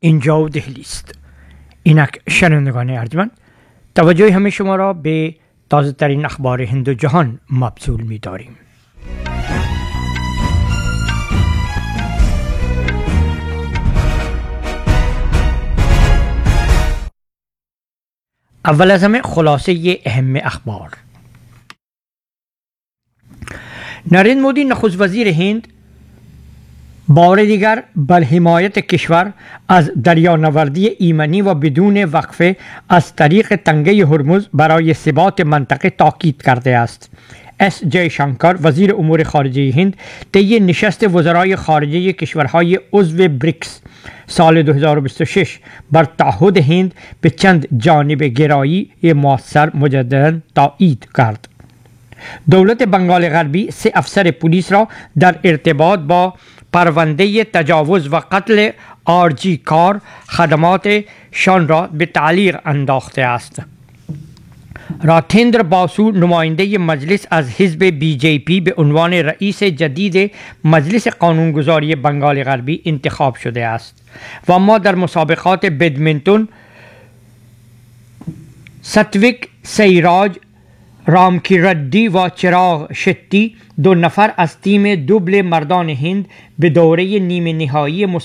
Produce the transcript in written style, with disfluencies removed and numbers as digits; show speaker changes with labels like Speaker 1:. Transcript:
Speaker 1: اینجا دهلی است. اینک شنوندگان ارجمند، توجه همه شما را به تازه ترین اخبار هند و جهان مبذول می داریم. اول از همه خلاصه اهم اخبار. نریندر مودی نخست وزیر هند بار دیگر بر حمایت کشور از دریانوردی ایمنی و بدون وقفه از طریق تنگه هرمز برای ثبات منطقه تاکید کرده است. اس جی شانکر وزیر امور خارجه هند طی نشست وزرای خارجه کشورهای عضو بریکس سال 2026 بر تعهد هند به چند جانب گرایی مؤثر مجددا تایید کرد. دولت بنگال غربی 3 افسر پلیس را در ارتباط با پرونده تجاوز و قتل آرجی کار خدماتشان را به تعلیق انداخته است. راتندر باسو نماینده مجلس از حزب بی جی پی به عنوان رئیس جدید مجلس قانونگذاری بنگال غربی انتخاب شده است و اما در مسابقات بدمینتون ستویک سیراج رامکیردی و چراغ شتی 2 نفر از تیم دوبل مردان هند به دوره نیمه نهایی